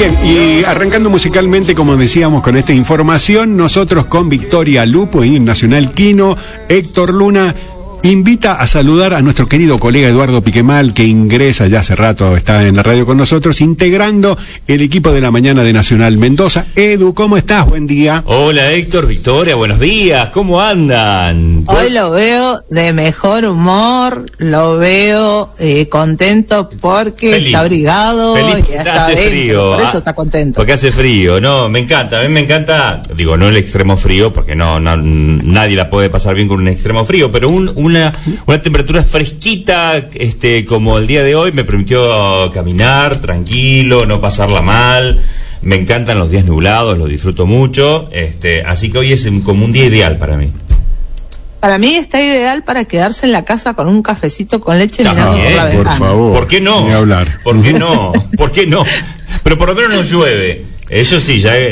Bien, y arrancando musicalmente, como decíamos, con esta información, nosotros con Victoria Lupo y Nacional Kino, Héctor Luna invita a saludar a nuestro querido colega Eduardo Piquemal, que ingresa ya hace rato, está en la radio con nosotros, integrando el equipo de la mañana de Nacional Mendoza. Edu, ¿cómo estás? Buen día. Hola Héctor, Victoria, buenos días, ¿cómo andan? Hoy lo veo de mejor humor, lo veo contento porque feliz. Está abrigado Feliz. y está Hace adentro, frío, por eso está contento. Porque hace frío, no, me encanta, a mí me encanta, digo, no el extremo frío, porque no nadie la puede pasar bien con un extremo frío, pero una temperatura fresquita, como el día de hoy, me permitió caminar tranquilo, no pasarla mal. Me encantan los días nublados, los disfruto mucho, así que hoy es como un día ideal para mí. Para mí está ideal para quedarse en la casa con un cafecito con leche mirando por la ventana. Por favor. ¿Por qué no? Ni hablar. ¿Por qué no? ¿Por qué no? Pero por lo menos no llueve. Eso sí, ya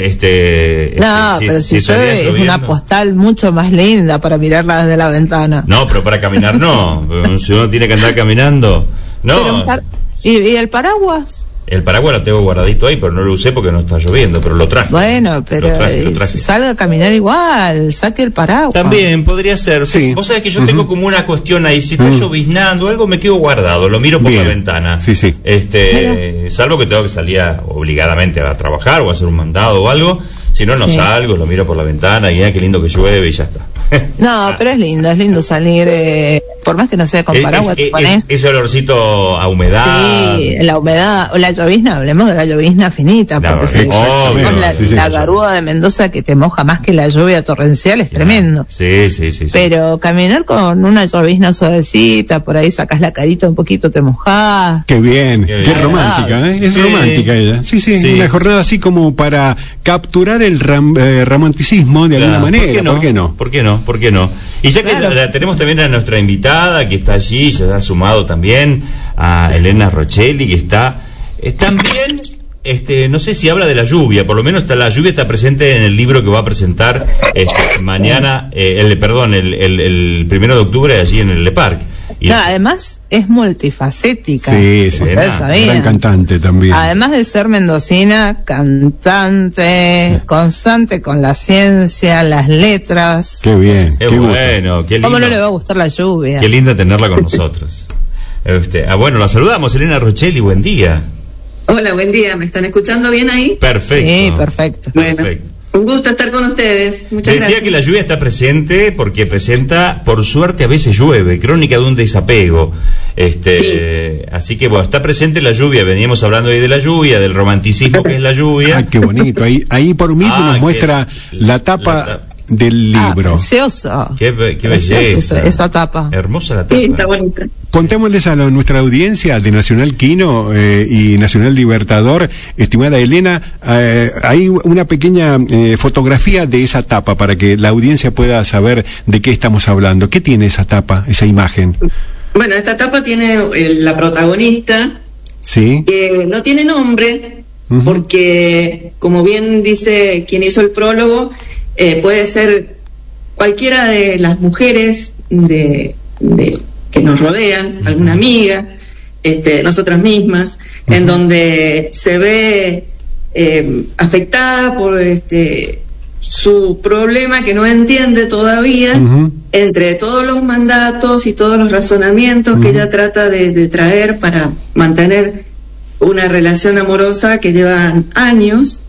pero si llueve es una postal mucho más linda para mirarla desde la ventana. No, pero para caminar no. Si uno tiene que andar caminando, no. ¿Y el paraguas? El paraguas lo tengo guardadito ahí, pero no lo usé porque no está lloviendo, pero lo traje. Bueno, pero lo traje. salga a caminar igual, saque el paraguas. También podría ser. Sí. Vos sabés que yo tengo como una cuestión ahí, si está lloviznando o algo, me quedo guardado, lo miro por la ventana. Sí, sí. Salvo que tengo que salir obligadamente a trabajar o a hacer un mandado o algo. Si no, no salgo, lo miro por la ventana y qué lindo que llueve y ya está. No, pero es lindo salir, por más que no sea con paraguas, te pones. Ese olorcito a humedad. Sí, la humedad, o la llovizna, hablemos de la llovizna finita, porque la garúa de Mendoza que te moja más que la lluvia torrencial es tremendo. Sí. Pero caminar con una llovizna suavecita, por ahí sacas la carita un poquito, te mojás. Qué bien, qué romántica, ¿eh? Es romántica ella. Sí, una jornada así como para capturar el romanticismo de alguna manera. ¿Por qué no? Y ya que la tenemos también a nuestra invitada, que está allí, se ha sumado también a Elena Rochelli, que está también, no sé si habla de la lluvia, por lo menos la lluvia está presente en el libro que va a presentar mañana, el 1 de octubre allí en el Le Parc. Además es multifacética. Sí, gran cantante también. Además de ser mendocina, cantante, constante con la ciencia, las letras. Qué bien, qué bueno, qué lindo. ¿Cómo no le va a gustar la lluvia? Qué linda tenerla con nosotros. Bueno, la saludamos, Elena Rochelli, buen día. Hola, buen día, ¿me están escuchando bien ahí? Perfecto. Sí, perfecto. Bueno, perfecto. Un gusto estar con ustedes. Muchas gracias. Decía que la lluvia está presente porque presenta, por suerte a veces llueve, crónica de un desapego. Así que bueno, está presente la lluvia. Veníamos hablando ahí de la lluvia, del romanticismo que es la lluvia. Qué bonito. Ahí por mismo nos muestra la tapa del libro. Precioso. Qué belleza. Esa tapa. Hermosa la tapa. Sí, está bonita. Contémosles a nuestra audiencia de Nacional Kino y Nacional Libertador, estimada Elena, hay una pequeña fotografía de esa tapa para que la audiencia pueda saber de qué estamos hablando. ¿Qué tiene esa tapa, esa imagen? Bueno, esta tapa tiene la protagonista, que no tiene nombre, porque, como bien dice quien hizo el prólogo, puede ser cualquiera de las mujeres que nos rodean, alguna amiga, nosotras mismas, en donde se ve afectada por su problema que no entiende todavía, entre todos los mandatos y todos los razonamientos que ella trata de traer para mantener una relación amorosa que lleva años,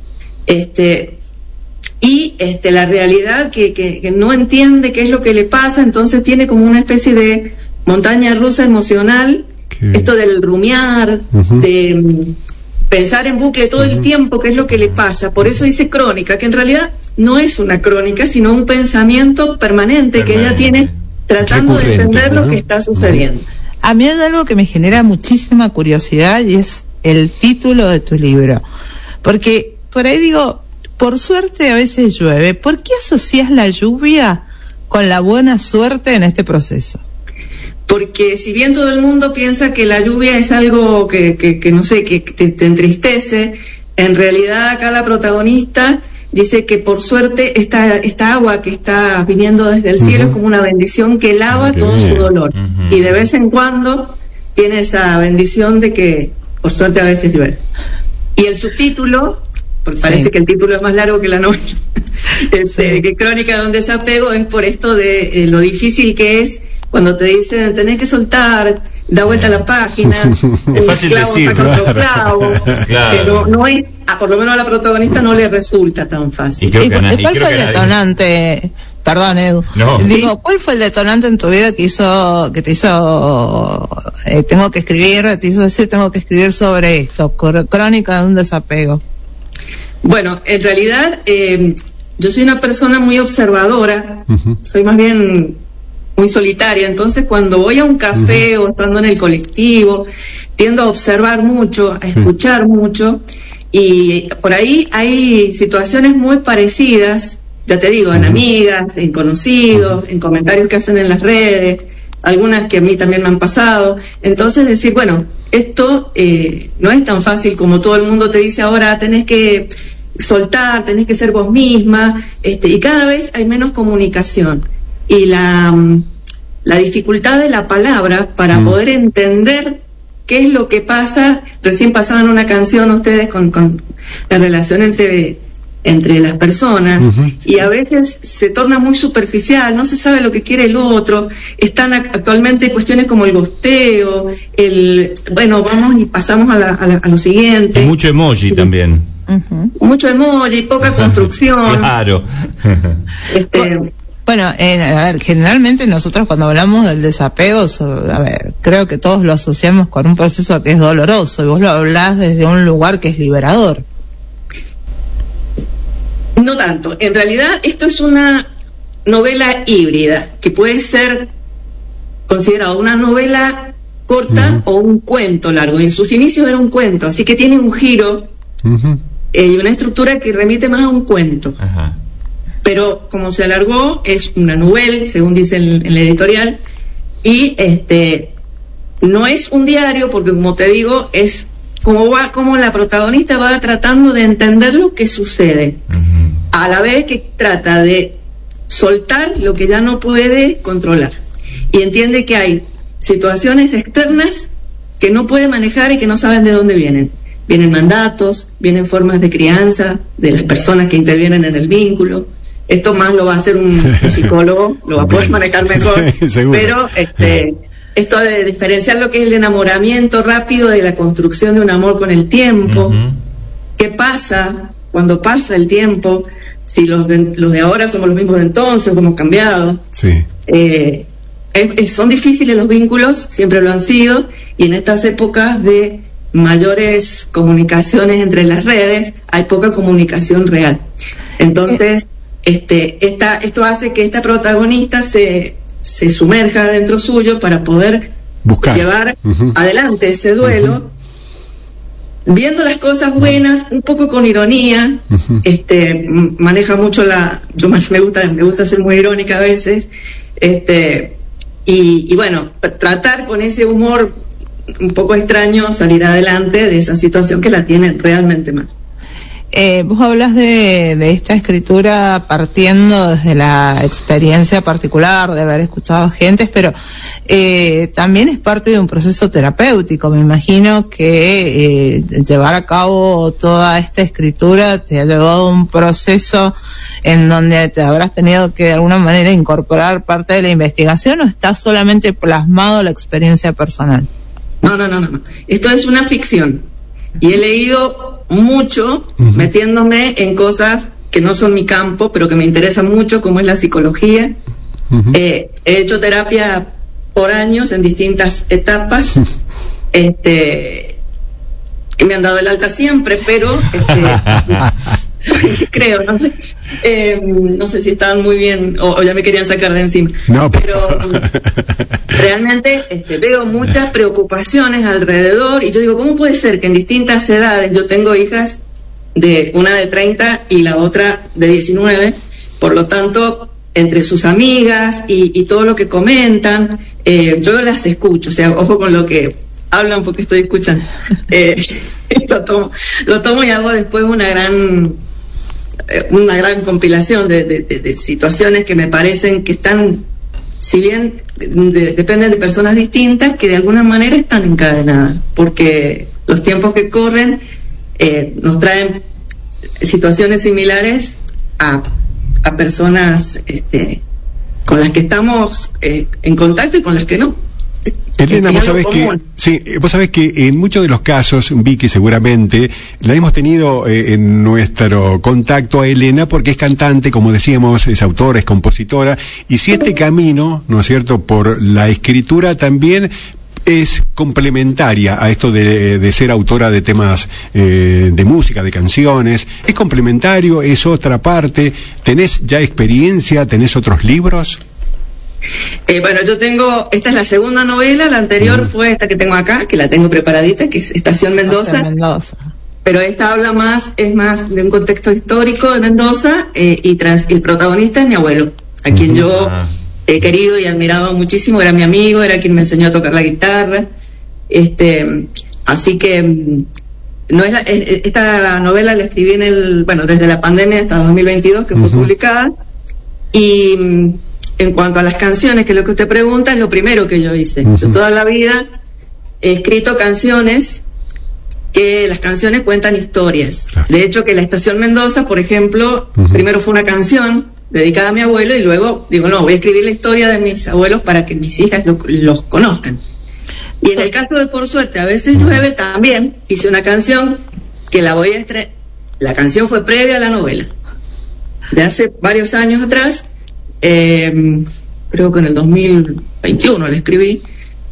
y la realidad que no entiende qué es lo que le pasa, entonces tiene como una especie de montaña rusa emocional, esto del rumiar, de pensar en bucle todo el tiempo qué es lo que le pasa. Por eso dice crónica, que en realidad no es una crónica, sino un pensamiento permanente que ella tiene tratando de entender lo que está sucediendo. A mí hay algo que me genera muchísima curiosidad y es el título de tu libro, porque por ahí digo, por suerte a veces llueve. ¿Por qué asocias la lluvia con la buena suerte en este proceso? Porque si bien todo el mundo piensa que la lluvia es algo que no sé, que te entristece, en realidad acá la protagonista dice que por suerte esta agua que está viniendo desde el cielo es como una bendición que lava todo su dolor. Y de vez en cuando tiene esa bendición de que por suerte a veces llueve. Y el subtítulo, porque parece que el título es más largo que la novela, que Crónica de un desapego, es por esto de lo difícil que es cuando te dicen tenés que soltar, da vuelta a la página, es fácil decir, claro. Pero no es, por lo menos a la protagonista no le resulta tan fácil. ¿Cuál fue el detonante? Perdón, Edu. No. Digo, ¿cuál fue el detonante en tu vida que te hizo tengo que escribir, te hizo decir tengo que escribir sobre esto, Crónica de un desapego? Bueno, en realidad yo soy una persona muy observadora, soy más bien muy solitaria, entonces cuando voy a un café o estando en el colectivo, tiendo a observar mucho, a escuchar mucho, y por ahí hay situaciones muy parecidas, ya te digo, en amigas, en conocidos, en comentarios que hacen en las redes, algunas que a mí también me han pasado. Entonces decir, bueno, esto no es tan fácil como todo el mundo te dice ahora, tenés que soltar, tenés que ser vos misma, y cada vez hay menos comunicación. Y la dificultad de la palabra para poder entender qué es lo que pasa. Recién pasaban una canción ustedes con la relación entre las personas, y a veces se torna muy superficial, no se sabe lo que quiere el otro. Están actualmente cuestiones como el gosteo, bueno, vamos y pasamos a lo siguiente. Y mucho emoji también. Mucho emoji, poca construcción. Claro. Bueno, a ver, generalmente nosotros cuando hablamos del desapego, creo que todos lo asociamos con un proceso que es doloroso, y vos lo hablás desde un lugar que es liberador. No tanto. En realidad esto es una novela híbrida, que puede ser considerado una novela corta o un cuento largo. En sus inicios era un cuento, así que tiene un giro y una estructura que remite más a un cuento. Pero como se alargó, es una novela, según dice en la editorial, y no es un diario, porque como te digo, es como la protagonista va tratando de entender lo que sucede, a la vez que trata de soltar lo que ya no puede controlar, y entiende que hay situaciones externas que no puede manejar y que no saben de dónde vienen. Vienen mandatos, vienen formas de crianza de las personas que intervienen en el vínculo. Esto más lo va a hacer un psicólogo, lo va a poder manejar mejor, pero esto de diferenciar lo que es el enamoramiento rápido de la construcción de un amor con el tiempo. ¿Qué pasa cuando pasa el tiempo? Si los de ahora somos los mismos de entonces, hemos cambiado. Son difíciles los vínculos, siempre lo han sido, y en estas épocas de mayores comunicaciones entre las redes hay poca comunicación real. Entonces esto hace que esta protagonista se sumerja dentro suyo para poder llevar adelante ese duelo, viendo las cosas buenas, un poco con ironía. Maneja mucho me gusta ser muy irónica a veces, y bueno, tratar con ese humor un poco extraño, salir adelante de esa situación que la tiene realmente mal. Vos hablas de esta escritura partiendo desde la experiencia particular de haber escuchado gentes, pero también es parte de un proceso terapéutico. Me imagino que llevar a cabo toda esta escritura te ha llevado a un proceso en donde te habrás tenido que de alguna manera incorporar parte de la investigación, ¿o está solamente plasmado la experiencia personal? No. Esto es una ficción. Y he leído mucho, metiéndome en cosas que no son mi campo, pero que me interesan mucho, como es la psicología. He hecho terapia por años en distintas etapas. Y me han dado el alta siempre, pero creo, no sé si estaban muy bien o ya me querían sacar de encima. Pero realmente veo muchas preocupaciones alrededor, y yo digo, ¿cómo puede ser que en distintas edades? Yo tengo hijas, una de 30 y la otra de 19, por lo tanto, entre sus amigas y todo lo que comentan, yo las escucho, o sea, ojo con lo que hablan porque estoy escuchando. Lo tomo y hago después una gran compilación de situaciones que me parecen que están, si bien dependen de personas distintas, que de alguna manera están encadenadas, porque los tiempos que corren nos traen situaciones similares a personas con las que estamos en contacto y con las que no. Elena, vos sabés que en muchos de los casos, Vicky seguramente, la hemos tenido en nuestro contacto a Elena porque es cantante, como decíamos, es autora, es compositora, y si este camino, ¿no es cierto?, por la escritura también es complementaria a esto de ser autora de temas de música, de canciones, es complementario, es otra parte, ¿tenés ya experiencia, tenés otros libros? Bueno, yo tengo, esta es la segunda novela, la anterior fue esta que tengo acá, que la tengo preparadita, que es Estación Mendoza. Pero esta es más de un contexto histórico de Mendoza, y el protagonista es mi abuelo, a quien yo he querido y admirado muchísimo, era mi amigo, era quien me enseñó a tocar la guitarra, así que no es esta novela la escribí desde la pandemia hasta 2022 que fue publicada, y en cuanto a las canciones, que es lo que usted pregunta, es lo primero que yo hice. Yo toda la vida he escrito canciones, que las canciones cuentan historias. Claro. De hecho, que la Estación Mendoza, por ejemplo, primero fue una canción dedicada a mi abuelo, y luego digo, no, voy a escribir la historia de mis abuelos para que mis hijas los conozcan. Y en el caso de Por Suerte a veces llueve, también hice una canción que la voy a estrenar. La canción fue previa a la novela, de hace varios años atrás. Creo que en el 2021 la escribí,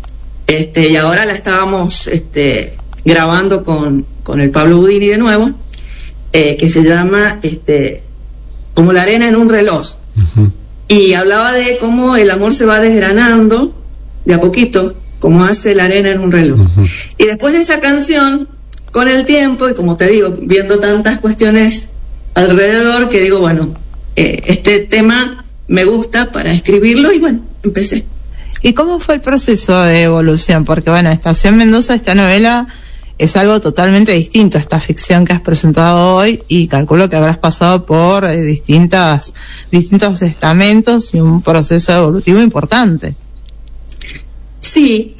y ahora la estábamos grabando con el Pablo Udini de nuevo, que se llama Como la arena en un reloj, y hablaba de cómo el amor se va desgranando de a poquito, como hace la arena en un reloj. Y después de esa canción, con el tiempo, y como te digo, viendo tantas cuestiones alrededor, que digo, bueno, este tema me gusta para escribirlo, y bueno, empecé. ¿Y cómo fue el proceso de evolución? Porque bueno, Estación Mendoza, esta novela, es algo totalmente distinto a esta ficción que has presentado hoy, y calculo que habrás pasado por distintos estamentos y un proceso evolutivo importante. Sí,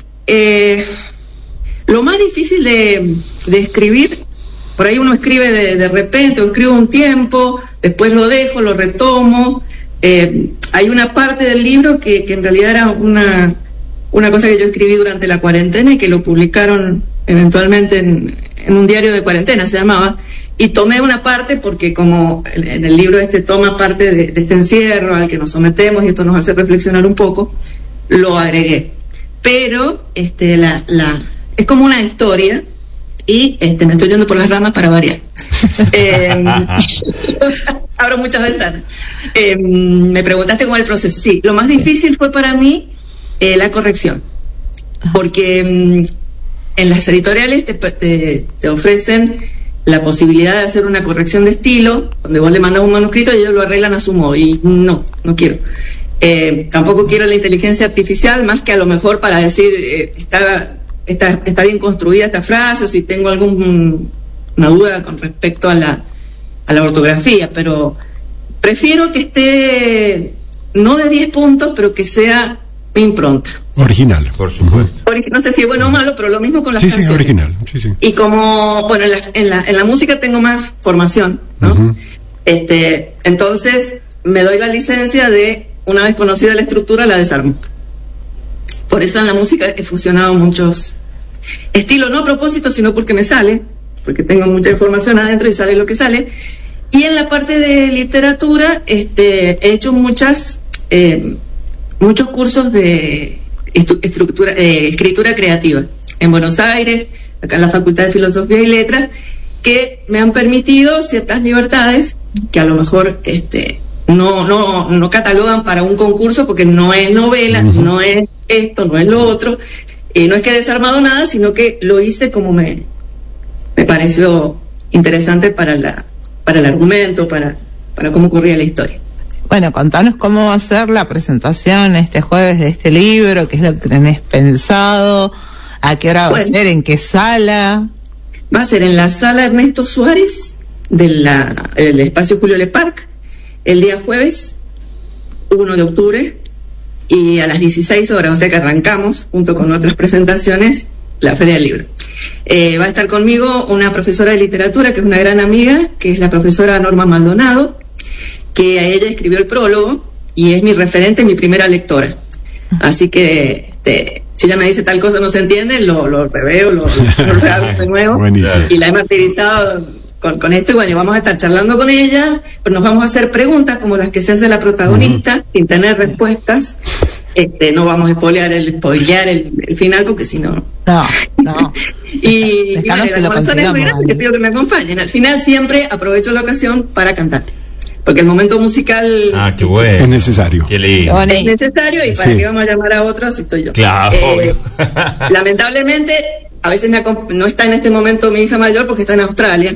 lo más difícil de escribir, por ahí uno escribe de repente, o escribo un tiempo, después lo dejo, lo retomo. Hay una parte del libro que en realidad era una cosa que yo escribí durante la cuarentena y que lo publicaron eventualmente en un diario de cuarentena, se llamaba, y tomé una parte porque como en el libro toma parte de este encierro al que nos sometemos, y esto nos hace reflexionar un poco, lo agregué. Pero es como una historia, y me estoy yendo por las ramas para variar. Abro muchas ventanas. Me preguntaste cómo es el proceso. Sí, lo más difícil fue para mí la corrección, porque en las editoriales te ofrecen la posibilidad de hacer una corrección de estilo, donde vos le mandas un manuscrito y ellos lo arreglan a su modo, y no quiero. Tampoco quiero la inteligencia artificial, más que a lo mejor para decir está bien construida esta frase, o si tengo alguna duda con respecto a la ortografía, pero prefiero que esté no de 10 puntos, pero que sea mi impronta. Original, por supuesto. No sé si es bueno o malo, pero lo mismo con las canciones. Sí, original. Sí. Y como, bueno, en la música tengo más formación, ¿no? Entonces me doy la licencia de, una vez conocida la estructura, la desarmo. Por eso en la música he fusionado muchos estilos, no a propósito, sino porque me sale, porque tengo mucha información adentro y sale lo que sale. Y en la parte de literatura he hecho muchos cursos de escritura creativa en Buenos Aires, acá en la Facultad de Filosofía y Letras, que me han permitido ciertas libertades que a lo mejor no catalogan para un concurso, porque no es novela, no es esto, no es lo otro, no es que he desarmado nada, sino que lo hice como me pareció interesante para el argumento, para cómo ocurría la historia. Bueno, contanos cómo va a ser la presentación este jueves de este libro, qué es lo que tenés pensado, a qué hora va a ser, en qué sala. Va a ser en la sala Ernesto Suárez del espacio Julio Le Parc, el día jueves 1 de octubre, y a las 16 horas, o sea que arrancamos junto con otras presentaciones la Feria del Libro. Va a estar conmigo una profesora de literatura, que es una gran amiga, que es la profesora Norma Maldonado, que a ella escribió el prólogo y es mi referente, mi primera lectora. Así que si ella me dice tal cosa no se entiende, lo reveo, lo hago de nuevo. Buenísimo. Y la he martirizado con esto, y bueno, vamos a estar charlando con ella, pero nos vamos a hacer preguntas como las que se hace la protagonista, sin tener respuestas. No vamos a spoilear el final, porque si no... No. Y bueno, las razones muy grandes que pido que me acompañen. Al final siempre aprovecho la ocasión para cantar, porque el momento musical qué bueno. Es necesario. Qué lindo. Es necesario, y para qué vamos a llamar a otros si estoy yo. Claro, obvio. Lamentablemente, a veces no está en este momento mi hija mayor porque está en Australia,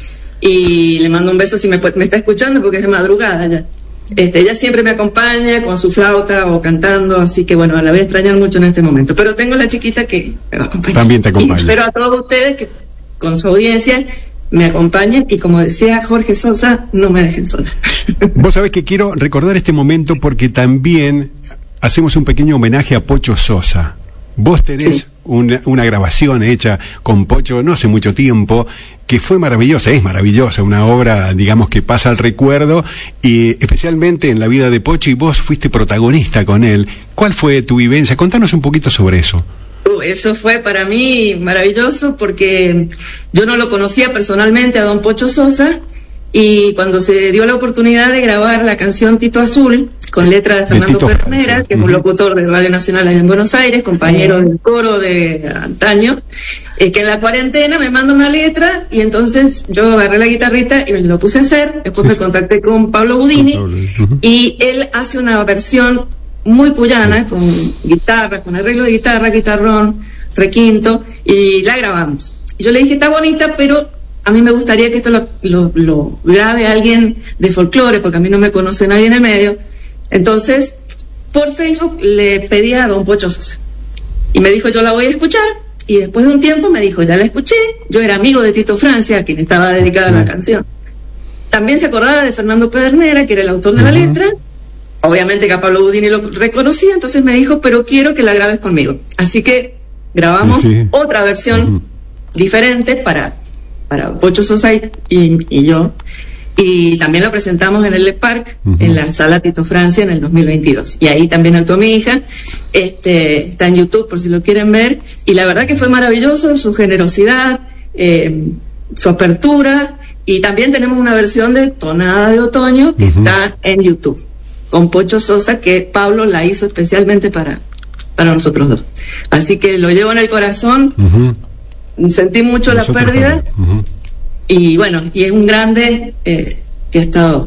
y le mando un beso si me está escuchando, porque es de madrugada ya. Ella siempre me acompaña con su flauta o cantando, así que bueno, la voy a extrañar mucho en este momento. Pero tengo la chiquita que me va a acompañar. También te acompaña. Y espero a todos ustedes que con su audiencia me acompañen, y como decía Jorge Sosa, no me dejen sola. Vos sabés que quiero recordar este momento porque también hacemos un pequeño homenaje a Pocho Sosa. Vos tenés una grabación hecha con Pocho no hace mucho tiempo, que fue maravillosa, es maravillosa, una obra, digamos, que pasa al recuerdo, y especialmente en la vida de Pocho, y vos fuiste protagonista con él. ¿Cuál fue tu vivencia? Contanos un poquito sobre eso. Eso fue para mí maravilloso, porque yo no lo conocía personalmente a don Pocho Sosa, y cuando se dio la oportunidad de grabar la canción Tito Azul, con letra de Fernando Pedernera, que es un locutor de Radio Nacional allá en Buenos Aires, compañero del coro de antaño, que en la cuarentena me manda una letra, y entonces yo agarré la guitarrita y me lo puse a hacer. Después me contacté con Pablo Budini, y él hace una versión muy cuyana, con guitarra, con arreglo de guitarra, guitarrón, requinto, y la grabamos. Y yo le dije, está bonita, pero a mí me gustaría que esto lo grabe alguien de folclore, porque a mí no me conoce nadie en el medio. Entonces, por Facebook le pedí a don Pocho Sosa, y me dijo, yo la voy a escuchar. Y después de un tiempo me dijo, ya la escuché. Yo era amigo de Tito Francia, a quien estaba dedicada la canción. También se acordaba de Fernando Pedernera, que era el autor de la letra. Obviamente que a Pablo Budini lo reconocía, entonces me dijo, pero quiero que la grabes conmigo. Así que grabamos otra versión diferente para Pocho Sosa y yo. Y también lo presentamos en el Le Parc, en la sala Tito Francia, en el 2022. Y ahí también actuó mi hija. Está en YouTube por si lo quieren ver. Y la verdad que fue maravilloso, su generosidad, su apertura. Y también tenemos una versión de Tonada de Otoño que está en YouTube, con Pocho Sosa, que Pablo la hizo especialmente para nosotros dos. Así que lo llevo en el corazón. Sentí mucho nosotros la pérdida. Y bueno, y es un grande que ha estado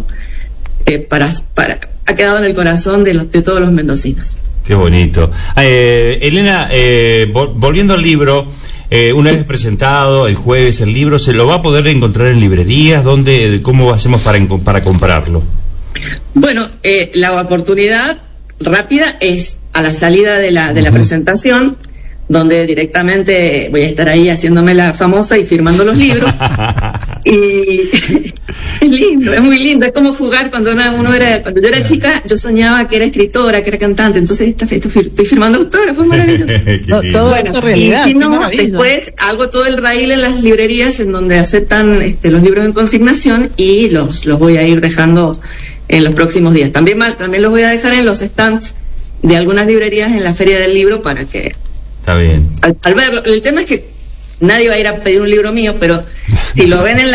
ha quedado en el corazón de todos los mendocinos. Qué bonito. Elena, volviendo al libro, una vez presentado el jueves el libro, ¿se lo va a poder encontrar en librerías? ¿Cómo hacemos para comprarlo? Bueno, la oportunidad rápida es a la salida de la presentación, donde directamente voy a estar ahí haciéndome la famosa y firmando los libros. Y es lindo, es muy lindo, es como jugar cuando cuando yo era chica, yo soñaba que era escritora, que era cantante, entonces estoy firmando autógrafos, maravilloso. Todo bueno, realidad, y si no, después hago todo el raíl en las librerías en donde aceptan los libros en consignación, y los voy a ir dejando en los próximos días. También los voy a dejar en los stands de algunas librerías en la Feria del Libro, para que está bien. Al verlo, el tema es que nadie va a ir a pedir un libro mío, pero si lo ven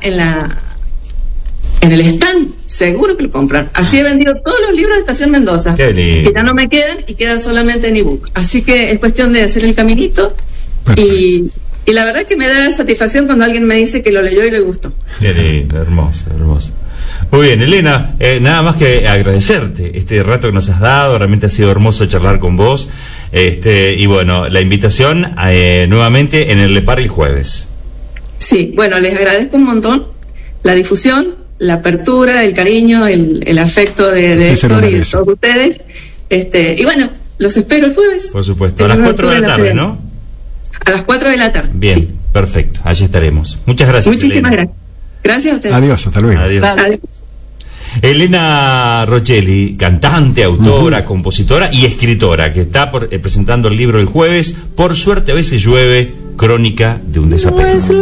en el stand, seguro que lo compran. Así he vendido todos los libros de Estación Mendoza, que ya no me quedan y quedan solamente en ebook. Así que es cuestión de hacer el caminito. Y la verdad que me da satisfacción cuando alguien me dice que lo leyó y le gustó. Qué lindo, hermoso, hermoso. Muy bien, Elena, nada más que agradecerte este rato que nos has dado. Realmente ha sido hermoso charlar con vos. Y bueno, la invitación nuevamente en el Le Parc el jueves. Sí, bueno, les agradezco un montón la difusión, la apertura, el cariño, el afecto de Héctor y de todos ustedes. Y bueno, los espero el jueves. Por supuesto, a las 4 de la tarde, ¿no? A las 4 de la tarde. Bien, sí. Perfecto, allí estaremos. Muchas gracias. Muchísimas gracias. Gracias a ustedes. Adiós, hasta luego. Adiós. Adiós. Elena Rochelli, cantante, autora, compositora y escritora, que está presentando el libro el jueves, Por suerte a veces llueve, crónica de un desapego.